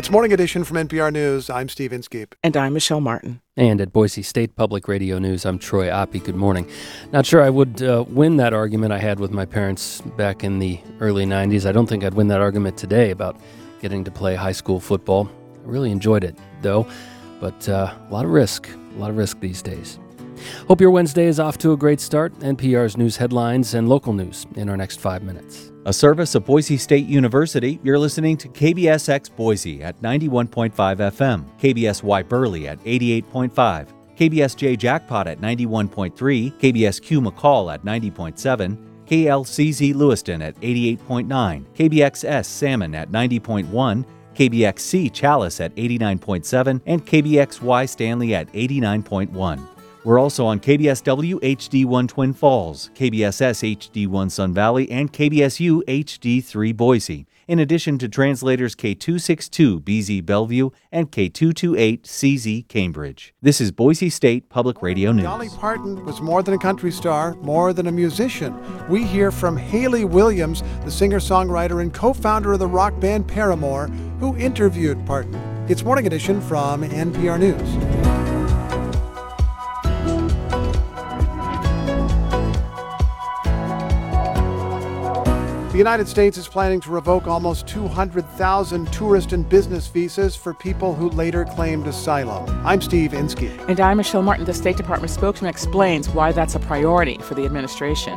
It's Morning Edition from NPR News. I'm Steve Inskeep. And I'm Michelle Martin. And at Boise State Public Radio News, I'm Troy Oppie. Good morning. Not sure I would win that argument I had with my parents back in the early 90s. I don't think I'd win that argument today about getting to play high school football. I really enjoyed it, though, but a lot of risk these days. Hope your Wednesday is off to a great start. NPR's news headlines and local news in our next 5 minutes. A service of Boise State University, you're listening to KBSX Boise at 91.5 FM, KBSY Burley at 88.5, KBSJ Jackpot at 91.3, KBSQ McCall at 90.7, KLCZ Lewiston at 88.9, KBXS Salmon at 90.1, KBXC Chalice at 89.7, and KBXY Stanley at 89.1. We're also on KBSW HD1 Twin Falls, KBSS HD1 Sun Valley, and KBSU HD3 Boise, in addition to translators K262 BZ Bellevue and K228 CZ Cambridge. This is Boise State Public Radio News. Dolly Parton was more than a country star, more than a musician. We hear from Hayley Williams, the singer-songwriter and co-founder of the rock band Paramore, who interviewed Parton. It's Morning Edition from NPR News. The United States is planning to revoke almost 200,000 tourist and business visas for people who later claimed asylum. I'm Steve Inskeep. And I'm Michelle Martin. The State Department spokesman explains why that's a priority for the administration.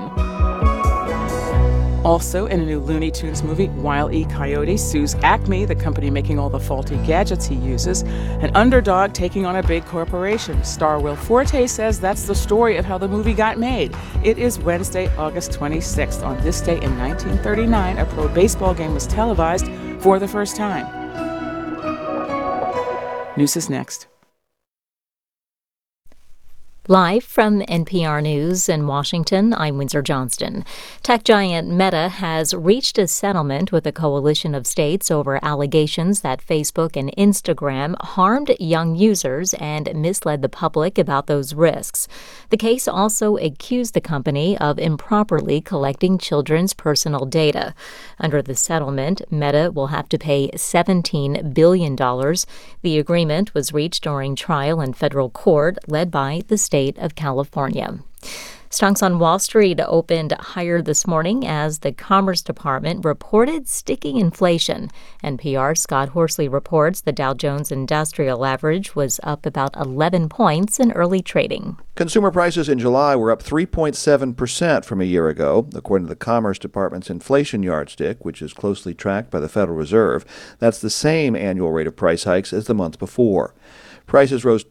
Also, in a new Looney Tunes movie, Wile E. Coyote sues Acme, the company making all the faulty gadgets he uses. An underdog taking on a big corporation. Star Will Forte says that's the story of how the movie got made. It is Wednesday, August 26th. On this day in 1939, a pro baseball game was televised for the first time. News is next. Live from NPR News in Washington, I'm Windsor Johnston. Tech giant Meta has reached a settlement with a coalition of states over allegations that Facebook and Instagram harmed young users and misled the public about those risks. The case also accused the company of improperly collecting children's personal data. Under the settlement, Meta will have to pay $17 billion. The agreement was reached during trial in federal court led by the state of California. Stocks on Wall Street opened higher this morning as the Commerce Department reported sticky inflation. NPR's Scott Horsley reports the Dow Jones Industrial Average was up about 11 points in early trading. Consumer prices in July were up 3.7% from a year ago, according to the Commerce Department's inflation yardstick, which is closely tracked by the Federal Reserve. That's the same annual rate of price hikes as the month before. Prices rose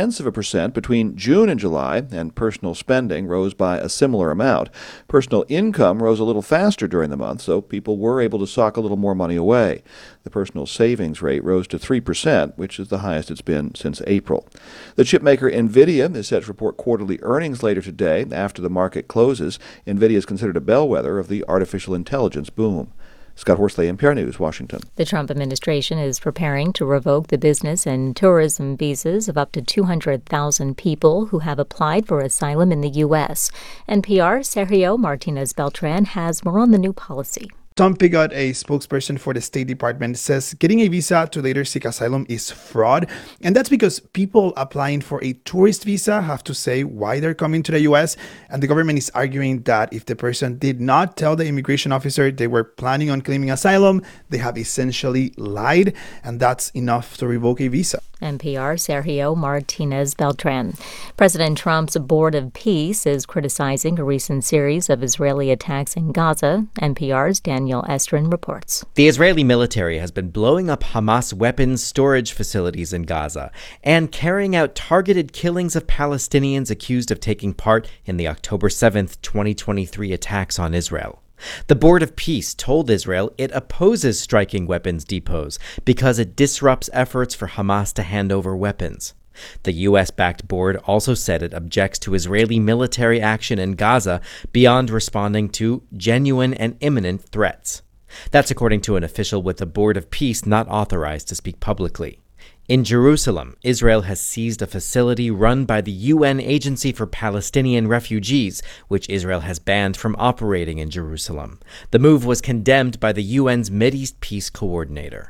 0.2% between June and July, and personal spending rose by a similar amount. Personal income rose a little faster during the month, so people were able to sock a little more money away. The personal savings rate rose to 3%, which is the highest it's been since April. The chipmaker NVIDIA is set to report quarterly earnings later today after the market closes. NVIDIA is considered a bellwether of the artificial intelligence boom. Scott Horsley, NPR News, Washington. The Trump administration is preparing to revoke the business and tourism visas of up to 200,000 people who have applied for asylum in the U.S. NPR's Sergio Martinez Beltran has more on the new policy. Tom Pigott, a spokesperson for the State Department, says getting a visa to later seek asylum is fraud. And that's because people applying for a tourist visa have to say why they're coming to the U.S. And the government is arguing that if the person did not tell the immigration officer they were planning on claiming asylum, they have essentially lied. And that's enough to revoke a visa. NPR Sergio Martinez Beltran. President Trump's Board of Peace is criticizing a recent series of Israeli attacks in Gaza. NPR's Daniel Estrin reports. The Israeli military has been blowing up Hamas weapons storage facilities in Gaza and carrying out targeted killings of Palestinians accused of taking part in the October 7th, 2023 attacks on Israel. The Board of Peace told Israel it opposes striking weapons depots because it disrupts efforts for Hamas to hand over weapons. The U.S.-backed board also said it objects to Israeli military action in Gaza beyond responding to genuine and imminent threats. That's according to an official with the Board of Peace not authorized to speak publicly. In Jerusalem, Israel has seized a facility run by the UN Agency for Palestinian Refugees, which Israel has banned from operating in Jerusalem. The move was condemned by the UN's Mideast Peace Coordinator.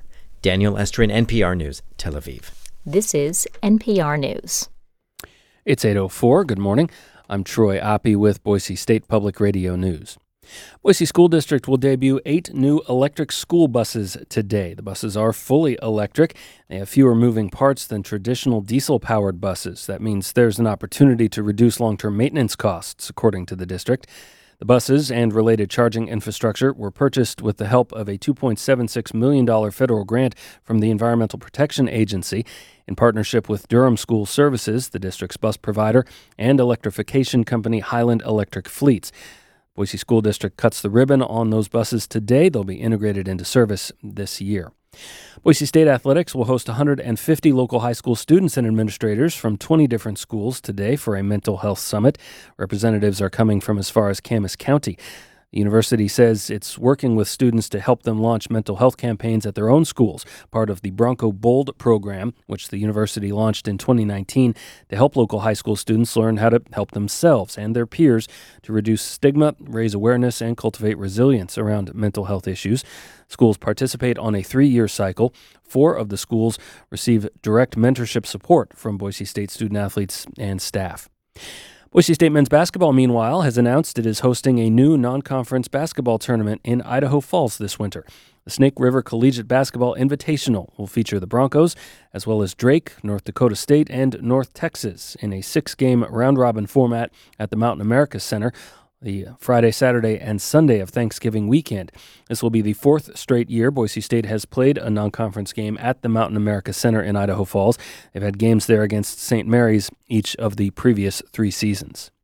Daniel Estrin, NPR News, Tel Aviv. This is NPR News. It's 8:04. Good morning. I'm Troy Oppie with Boise State Public Radio News. Boise School District will debut 8 new electric school buses today. The buses are fully electric. They have fewer moving parts than traditional diesel-powered buses. That means there's an opportunity to reduce long-term maintenance costs, according to the district. The buses and related charging infrastructure were purchased with the help of a $2.76 million federal grant from the Environmental Protection Agency in partnership with Durham School Services, the district's bus provider, and electrification company Highland Electric Fleets. Boise School District cuts the ribbon on those buses today. They'll be integrated into service this year. Boise State Athletics will host 150 local high school students and administrators from 20 different schools today for a mental health summit. Representatives are coming from as far as Camas County. The university says it's working with students to help them launch mental health campaigns at their own schools, part of the Bronco Bold program, which the university launched in 2019 to help local high school students learn how to help themselves and their peers to reduce stigma, raise awareness, and cultivate resilience around mental health issues. Schools participate on a 3-year cycle. 4 of the schools receive direct mentorship support from Boise State student athletes and staff. Boise State men's basketball, meanwhile, has announced it is hosting a new non-conference basketball tournament in Idaho Falls this winter. The Snake River Collegiate Basketball Invitational will feature the Broncos, as well as Drake, North Dakota State, and North Texas in a 6-game round-robin format at the Mountain America Center the Friday, Saturday, and Sunday of Thanksgiving weekend. This will be the 4th straight year Boise State has played a non-conference game at the Mountain America Center in Idaho Falls. They've had games there against St. Mary's each of the previous 3 seasons.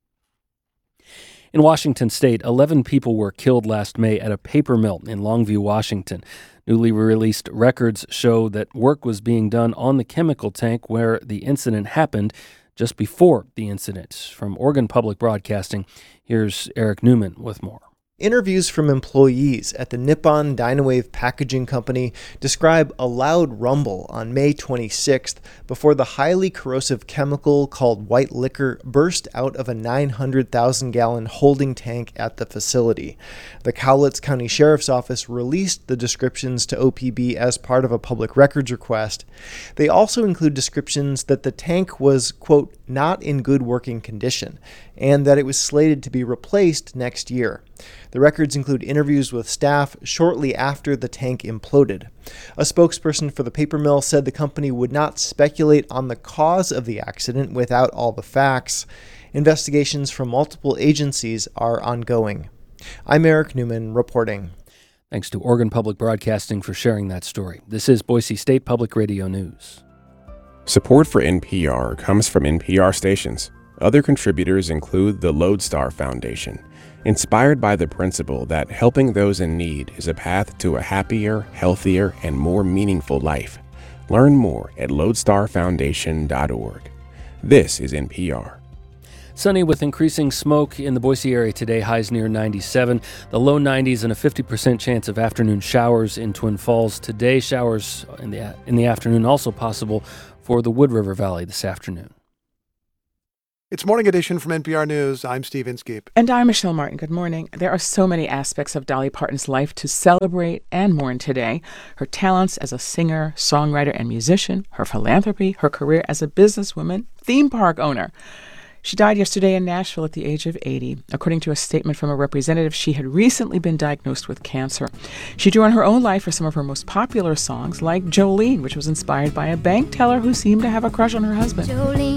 In Washington State, 11 people were killed last May at a paper mill in Longview, Washington. Newly released records show that work was being done on the chemical tank where the incident happened just before the incident. From Oregon Public Broadcasting, here's Eric Newman with more. Interviews from employees at the Nippon Dynawave Packaging Company describe a loud rumble on May 26th before the highly corrosive chemical called white liquor burst out of a 900,000-gallon holding tank at the facility. The Cowlitz County Sheriff's Office released the descriptions to OPB as part of a public records request. They also include descriptions that the tank was, quote, not in good working condition, and that it was slated to be replaced next year. The records include interviews with staff shortly after the tank imploded. A spokesperson for the paper mill said the company would not speculate on the cause of the accident without all the facts. Investigations from multiple agencies are ongoing. I'm Eric Newman reporting. Thanks to Oregon Public Broadcasting for sharing that story. This is Boise State Public Radio News. Support for NPR comes from NPR stations. Other contributors include the Lodestar Foundation, inspired by the principle that helping those in need is a path to a happier, healthier, and more meaningful life. Learn more at lodestarfoundation.org. This is NPR. Sunny with increasing smoke in the Boise area today, highs near 97. The low 90s and a 50% chance of afternoon showers in Twin Falls today. Showers in the afternoon also possible for the Wood River Valley this afternoon. It's Morning Edition from NPR News. I'm Steve Inskeep. And I'm Michelle Martin. Good morning. There are so many aspects of Dolly Parton's life to celebrate and mourn today. Her talents as a singer, songwriter, and musician, her philanthropy, her career as a businesswoman, theme park owner. She died yesterday in Nashville at the age of 80. According to a statement from a representative, she had recently been diagnosed with cancer. She drew on her own life for some of her most popular songs, like Jolene, which was inspired by a bank teller who seemed to have a crush on her husband. Jolene.